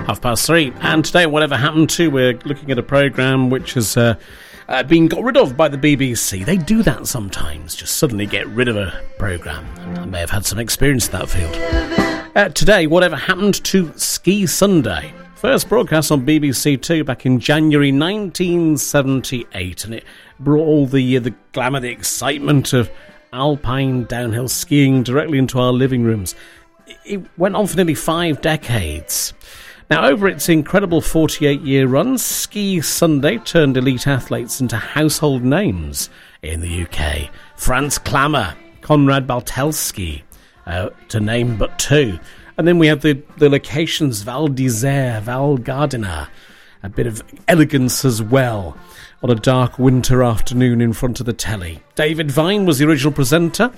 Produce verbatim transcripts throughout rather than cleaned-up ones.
Half past three. And today, Whatever Happened To, we're looking at a programme which has uh, uh, been got rid of by the B B C. They do that sometimes, just suddenly get rid of a programme. I may have had some experience in that field. Uh, today, Whatever Happened To Ski Sunday. First broadcast on B B C Two back in January nineteen seventy-eight, and it brought all the, uh, the glamour, the excitement of alpine downhill skiing directly into our living rooms. It went on for nearly five decades. Now, over its incredible forty-eight-year run, Ski Sunday turned elite athletes into household names in the U K. Franz Klammer, Konrad Bartelski, uh, to name but two. And then we have the, the locations, Val d'Isère, Val Gardiner, a bit of elegance as well on a dark winter afternoon in front of the telly. David Vine was the original presenter,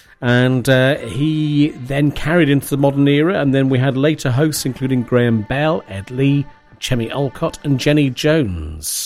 and uh, he then carried into the modern era, and then we had later hosts including Graham Bell, Ed Lee, Chemi Olcott and Jenny Jones.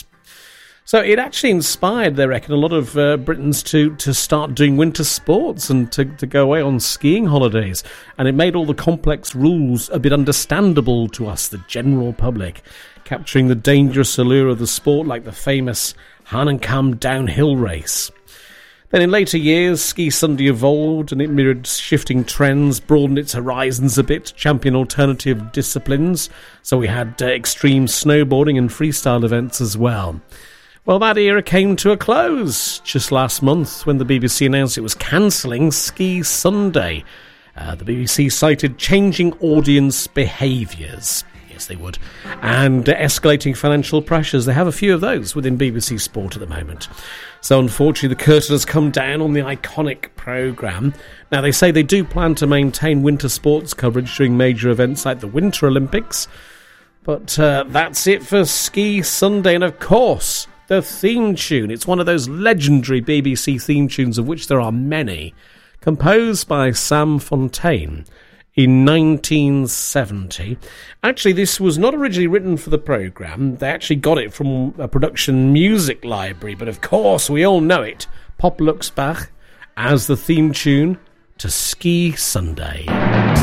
So it actually inspired, they reckon, a lot of uh, Britons to, to start doing winter sports and to, to go away on skiing holidays. And it made all the complex rules a bit understandable to us, the general public, capturing the dangerous allure of the sport like the famous Hahnenkamm downhill race. Then in later years, Ski Sunday evolved and it mirrored shifting trends, broadened its horizons a bit to champion alternative disciplines. So we had uh, extreme snowboarding and freestyle events as well. Well, that era came to a close just last month when the B B C announced it was cancelling Ski Sunday. Uh, the B B C cited changing audience behaviours. Yes, they would. And uh, escalating financial pressures. They have a few of those within B B C Sport at the moment. So unfortunately, the curtain has come down on the iconic programme. Now, they say they do plan to maintain winter sports coverage during major events like the Winter Olympics. But uh, that's it for Ski Sunday. And of course, the theme tune. It's one of those legendary B B C theme tunes, of which there are many, composed by Sam Fontaine in nineteen seventy. Actually, this was not originally written for the programme. They actually got it from a production music library, but of course we all know it, Pop Luxbach, as the theme tune to Ski Sunday.